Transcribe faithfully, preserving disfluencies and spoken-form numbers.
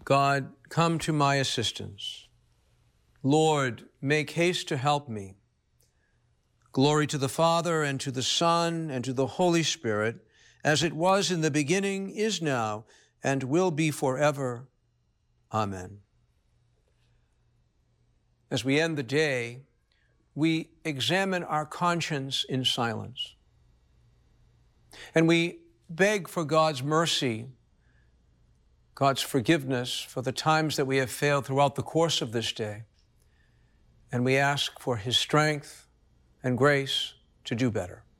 God, come to my assistance. Lord, make haste to help me. Glory to the Father, and to the Son, and to the Holy Spirit, as it was in the beginning, is now, and will be forever. Amen. As we end the day, we examine our conscience in silence. And we beg for God's mercy, God's forgiveness for the times that we have failed throughout the course of this day. And we ask for his strength and grace to do better.